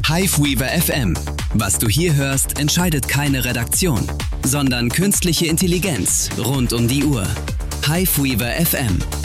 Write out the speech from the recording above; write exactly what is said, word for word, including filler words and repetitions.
Hiveweaver F M. Was du hier hörst, entscheidet keine Redaktion, sondern künstliche Intelligenz rund um die Uhr. Hiveweaver F M.